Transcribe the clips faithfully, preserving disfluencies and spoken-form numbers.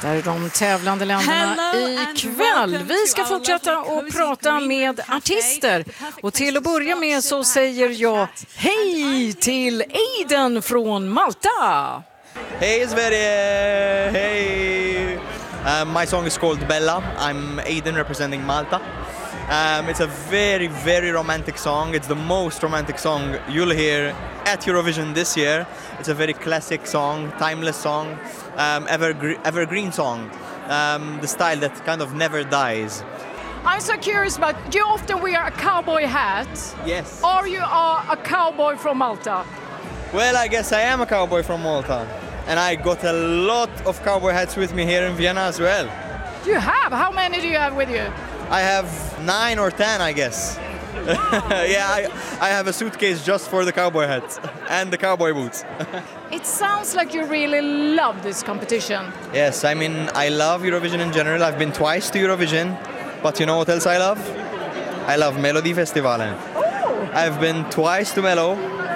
Där är de tävlande länderna ikväll. Vi ska fortsätta och prata med artister. Och till att börja med så säger jag hej till Aiden från Malta. Hej Sverige! Hej! Um, my song is called Bella. I'm Aiden representing Malta. Um, it's a very, very romantic song. It's the most romantic song you'll hear at Eurovision this year. It's a very classic song, timeless song, um, evergre- evergreen song. Um, the style that kind of never dies. I'm so curious about, do you often wear a cowboy hat? Yes. Or you are a cowboy from Malta? Well, I guess I am a cowboy from Malta. And I got a lot of cowboy hats with me here in Vienna as well. You have? How many do you have with you? I have nine or ten, I guess. Wow. yeah, I, I have a suitcase just for the cowboy hats and the cowboy boots. It sounds like you really love this competition. Yes, I mean, I love Eurovision in general. I've been twice to Eurovision, but you know what else I love? I love Melodifestivalen. Oh. I've been twice to Mello,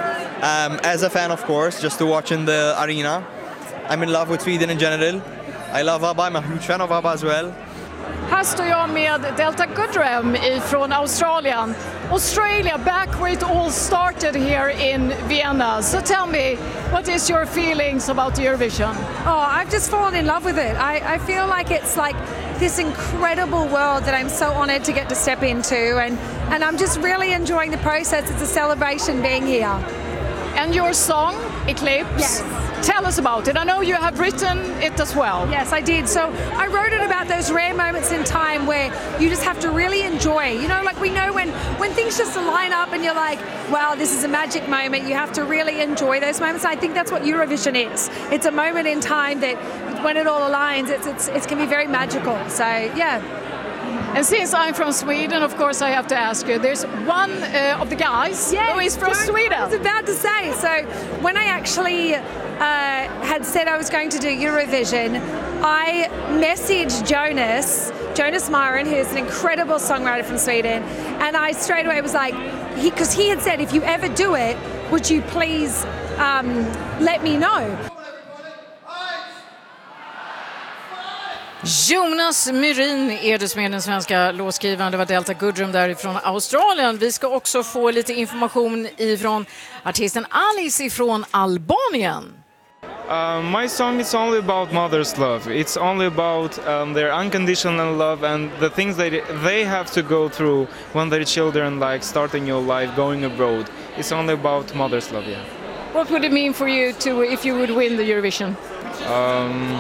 um, as a fan, of course, just to watch in the arena. I'm in love with Sweden in general. I love ABBA, I'm a huge fan of ABBA as well. Här står jag med Delta Goodrem från Australien. Australia, back where it all started here in Vienna. So tell me, what is your feelings about Eurovision? Oh, I've just fallen in love with it. I, I feel like it's like this incredible world that I'm so honored to get to step into. And, and I'm just really enjoying the process. It's a celebration being here. And your song, Eclipse? Yes. Tell us about it. I know you have written it as well. Yes, I did. So I wrote it about those rare moments in time where you just have to really enjoy. You know, like we know when, when things just line up and you're like, wow, this is a magic moment. You have to really enjoy those moments. I think that's what Eurovision is. It's a moment in time that when it all aligns, it's, it's, it can be very magical. So, yeah. And since I'm from Sweden, of course, I have to ask you. There's one uh, of the guys yes, who is from Sweden. I was about to say. So when I actually uh, had said I was going to do Eurovision, I messaged Jonas, Jonas Myron, who's an incredible songwriter from Sweden, and I straight away was like, because he, he had said, if you ever do it, would you please um, let me know? Jonas Myrin är det som är den svenska låtskrivaren. Det var Delta Goodrem därifrån Australien. Vi ska också få lite information ifrån artisten Alice ifrån Albanien. Uh, my song is only about mother's love. It's only about um, their unconditional love and the things that they have to go through when their children like starting your life, going abroad. It's only about mother's love, yeah. What would it mean for you to if you would win the Eurovision? Um,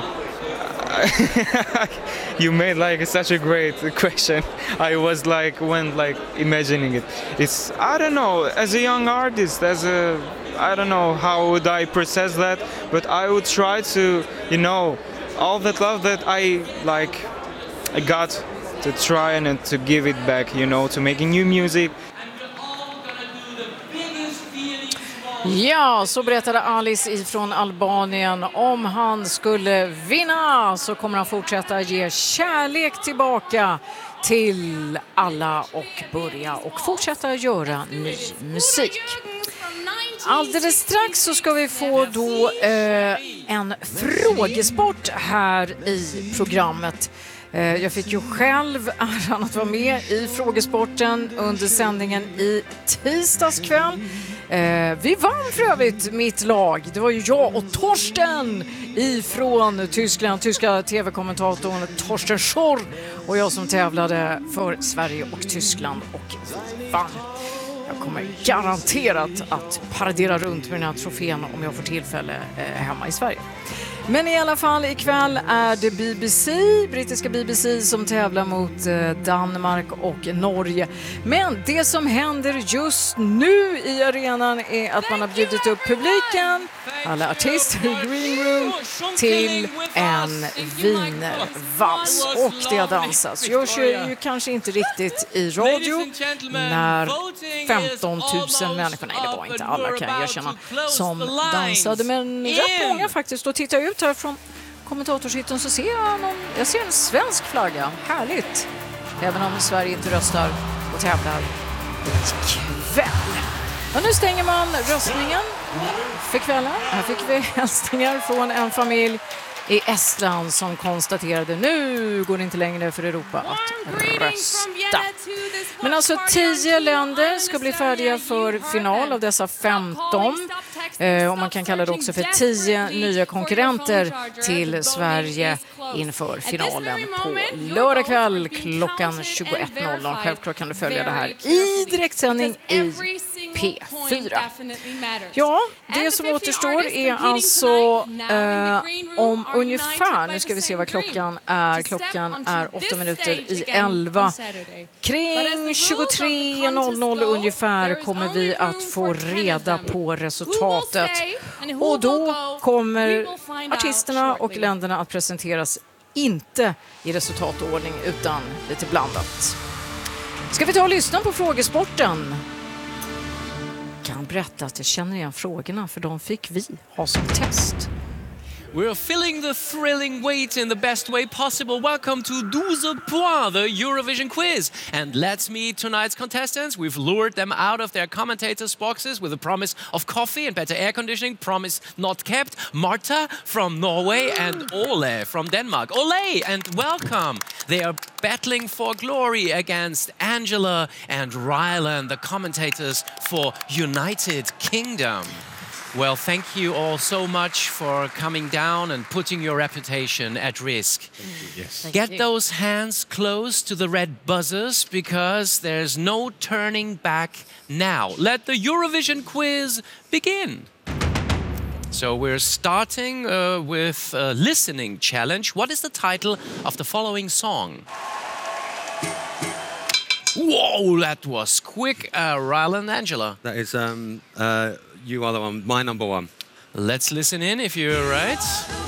you made like such a great question. I was like when like imagining it. It's I don't know, as a young artist, as a I don't know how would I process that, but I would try to, you know, all that love that I like I got to try and to give it back, you know, to making new music. Ja, så berättade Alice ifrån Albanien. Om han skulle vinna så kommer han fortsätta ge kärlek tillbaka till alla och börja och fortsätta göra ny musik. Alldeles strax så ska vi få då eh, en frågesport här i programmet. Eh, jag fick ju själv äran att vara med i frågesporten under sändningen i tisdags kväll. Eh, vi vann för övrigt mitt lag. Det var ju jag och Torsten ifrån Tyskland, tyska tv-kommentatorn Torsten Schorr och jag som tävlade för Sverige och Tyskland och vi vann. Jag kommer garanterat att paradera runt med den här trofén om jag får tillfälle eh, hemma i Sverige. Men i alla fall ikväll är det B B C, brittiska B B C som tävlar mot eh, Danmark och Norge. Men det som händer just nu i arenan är att man har bjudit upp publiken, alla artister i Green Room, till en wienervals. Och det har dansats. Görs ju kanske inte riktigt i radio när femton tusen människor, nej det var inte alla kan jag erkänna, som dansade. Men rätt många faktiskt. Då tittar jag ut här från kommentatorshytten så ser jag, någon, jag ser en svensk flagga. Härligt. Även om Sverige inte röstar och tävlar ikväll. Och nu stänger man röstningen för kvällen. Här fick vi hälsningar från en familj i Estland som konstaterade nu går det inte längre för Europa att rösta. Men alltså tio länder ska bli färdiga för final av dessa femton. Eh, och man kan kalla det också för tio nya konkurrenter till Sverige inför finalen på lördag kväll klockan tjugoett noll noll. Självklart kan du följa det här i direktsändning i P fyra. Ja, det som återstår är alltså eh, om ungefär, nu ska vi se vad klockan är, klockan är åtta minuter i elva. Kring tjugotre noll noll ungefär kommer vi att få reda på resultatet. Och då kommer artisterna och länderna att presenteras inte i resultatordning utan lite blandat. Ska vi ta och lyssna på frågesporten? Kan berätta att jag känner igen frågorna för de fick vi ha som test. We're filling the thrilling wait in the best way possible. Welcome to douze points, the Eurovision quiz. And let's meet tonight's contestants. We've lured them out of their commentators' boxes with a promise of coffee and better air conditioning. Promise not kept. Marta from Norway and Ole from Denmark. Ole and welcome. They are battling for glory against Angela and Rylan, the commentators for United Kingdom. Well, thank you all so much for coming down and putting your reputation at risk. Yes. Get those hands close to the red buzzers because there's no turning back now. Let the Eurovision quiz begin. So we're starting uh, with a listening challenge. What is the title of the following song? Whoa, that was quick, uh, Rylan, Angela. That is, um, uh, you are the one, my number one. Let's listen in if you're right.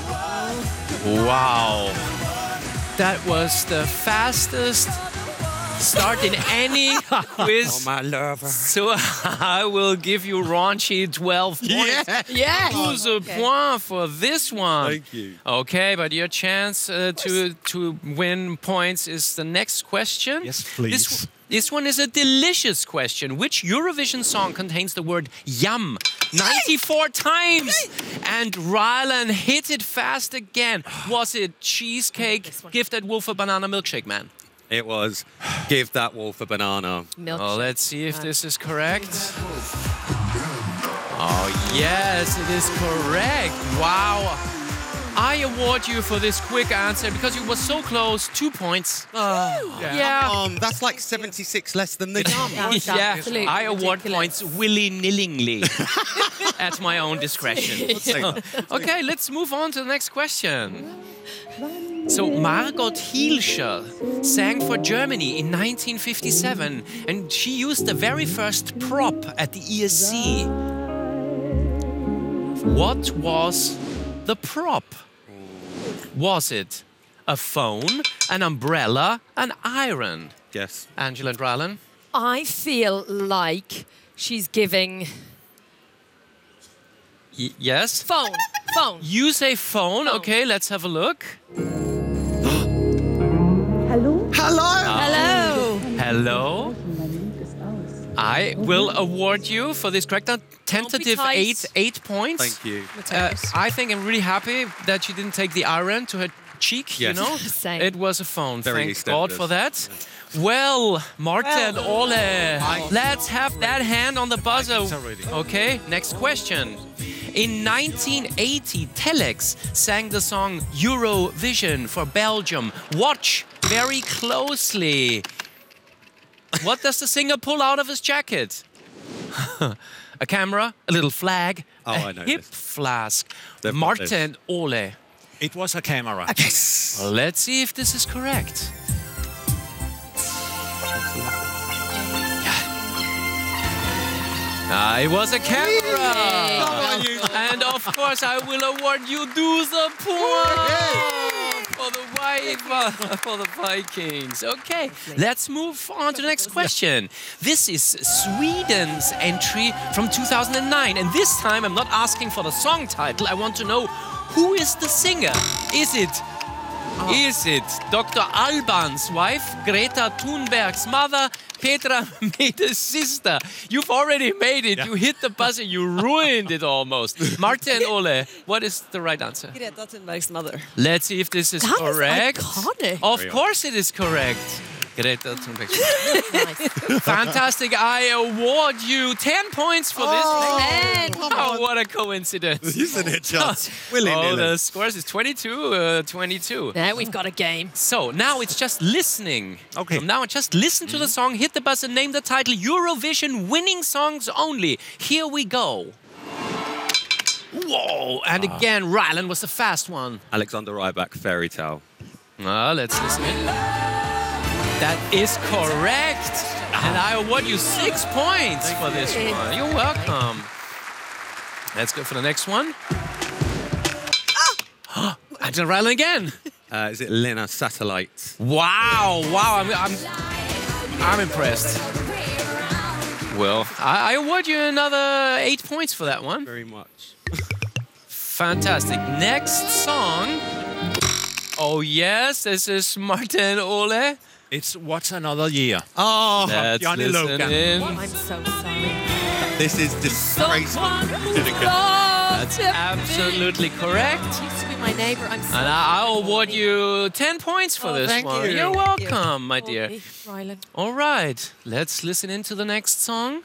Wow. That was the fastest start in any quiz. Oh, my lover. So I will give you raunchy twelve points. Yeah. Yeah. Who's a point for this one? Thank you. Okay, but your chance uh, to to win points is the next question. Yes, please. This, this one is a delicious question. Which Eurovision song contains the word yum ninety-four times? And Rylan hit it fast again. Was it Cheesecake, Give That Wolf a Banana, Milkshake Man? It was Give That Wolf a Banana. Oh, let's see if this is correct. Oh, yes, it is correct. Wow. I award you for this quick answer because you were so close. Two points. Oh, yeah. Yeah. Um, that's like seventy-six less than the yum. Yeah, absolutely I award ridiculous. points willy-nillingly at my own discretion. Okay, let's move on to the next question. So Margot Hilscher sang for Germany in nineteen fifty-seven, and she used the very first prop at the E S C. What was the prop? Was it a phone, an umbrella, an iron? Yes. Angela and Rylan? I feel like she's giving Y- yes? phone, phone. You say phone. Phone. Okay, let's have a look. Hello. Hello. Hello. I will award you for this correct uh, tentative tight. eight eight points. Thank you. Uh, I think I'm really happy that she didn't take the iron to her cheek. You Yes. know, Same. it was a phone. Very Thank God EastEnders. for that. Well, Marta and Ole, let's have that hand on the buzzer. Okay, next question. In nineteen eighty, Telex sang the song Eurovision for Belgium. Watch very closely. What does the singer pull out of his jacket? A camera, a little flag, Oh, a I know hip this. flask. They've got Marta this. and Ole. It was a camera. Yes. Let's see if this is correct. Ah, it was a camera. And of course, I will award you dues a point for the white for the Vikings. Okay, let's move on to the next question. This is Sweden's entry from two thousand nine, and this time I'm not asking for the song title. I want to know who is the singer. Is it Is it Doctor Alban's wife, Greta Thunberg's mother, Petra Mede's sister? You've already made it. Yeah. You hit the buzzer. You ruined it almost. Marta and Ole, what is the right answer? Greta Thunberg's mother. Let's see if this is that correct. Is iconic. Of course it is correct. Greta Thunberg. Nice. Fantastic. I award you ten points for oh, this. Oh, what a coincidence. Isn't it just? Oh, the scores is twenty-two twenty-two. Now we've got a game. So now it's just listening. Okay. From now on, just listen to mm-hmm. the song, hit the buzzer, name the title, Eurovision winning songs only. Here we go. Whoa, and ah. again, Rylan was the fast one. Alexander Rybak, Fairy Tale. Ah, let's listen in. That is correct. And I award you six points for this one. You're welcome. Let's go for the next one. Ah! Angela Rylan again. Uh, is it Lena Satellite? Wow, wow, I'm, I'm, I'm impressed. Well, I, I award you another eight points for that one. Very much. Fantastic. Next song. Oh, yes, this is Martin Ole. It's What's Another Year. Oh, Let's Johnny listen Logan. In. I'm so sorry. This is disgraceful. That's absolutely correct. She used to be my neighbour. I'm so And I'll award you ten points for oh, this thank one. You. You're Thank welcome, you. my dear. Okay, Rylan. All right, let's listen into the next song.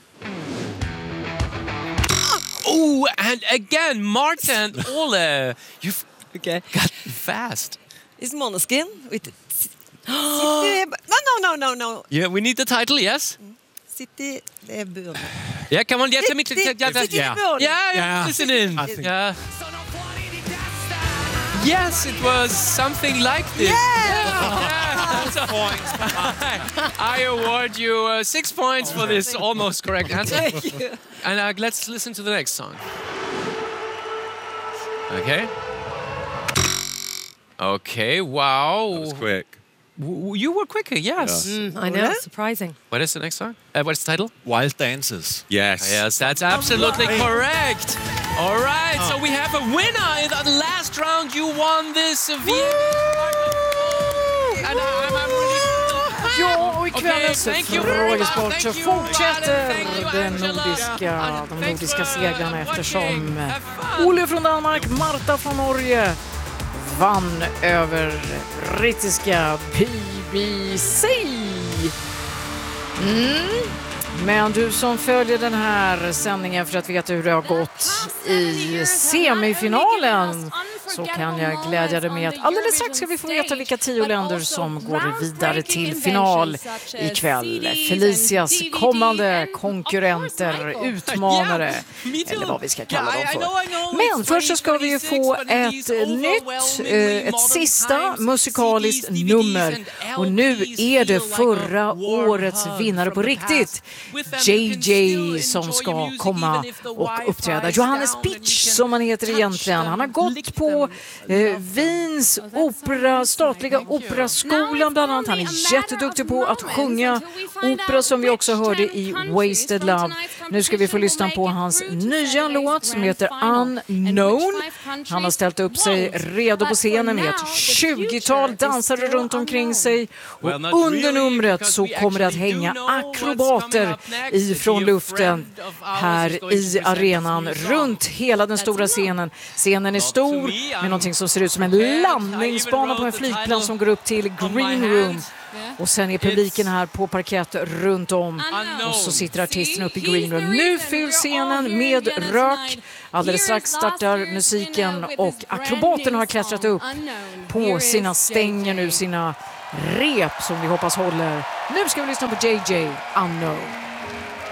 Oh, and again, Marta and Ole. You've okay. got fast. Is Måneskin with City... No, no, no, no, no. Yeah, we need the title, yes? City Lebon. Yeah, come on, get me. City Yeah, Lebon. yeah, Yeah. listen in. Yeah. Yes, it was something like this. Yeah. Yeah. So, I award you uh, six points for this almost correct answer. Thank you. And uh, let's listen to the next song. Okay. Okay, wow. That was quick. W you were quicker, yes. Yeah. Mm, I know, surprising. What is the next song? Uh, what's the title? Wild Dances. Yes. Yes, that's absolutely correct. All right, so we have a winner in the last round. You won this V M. And I'm, I'm really... Ja, och i kvällens Okay, thank you, frågesport thank så you, fortsätter Thank you, den Angela. nordiska, de nordiska Thanks for seglarna watching. eftersom Have fun. Ole från Danmark, Marta från Norge vann över brittiska B B C. Mm. Men du som följer den här sändningen för att veta hur det har gått i semifinalen, så kan jag glädja dig med att alldeles strax ska vi få veta vilka tio länder som går vidare till final ikväll. Felicias kommande konkurrenter, utmanare, eller vad vi ska kalla dem för. Men först så ska vi ju få ett nytt, ett sista musikaliskt nummer. Och nu är det förra årets vinnare på riktigt, J J, som ska komma och uppträda. Johannes Pitch, som han heter egentligen. Han har gått på eh, Wiens opera, statliga operaskolan bland annat. Han är jätteduktig på att sjunga opera, som vi också hörde i Wasted Love. Nu ska vi få lyssna på hans nya låt som heter Unknown. Han har ställt upp sig redo på scenen med ett tjugotal dansare runt omkring sig. Och under numret så kommer det att hänga akrobater ifrån luften här i arenan runt hela den stora scenen. Scenen är stor med någonting som ser ut som en landningsbana på en flygplan som går upp till Green Room. Och sen är publiken här på parkett runt om. Och så sitter artisterna upp i Green Room. Nu fylls scenen med rök. Alldeles strax startar musiken och akrobaterna har klättrat upp på sina stänger nu, sina rep som vi hoppas håller. Nu ska vi lyssna på J J, Unknown.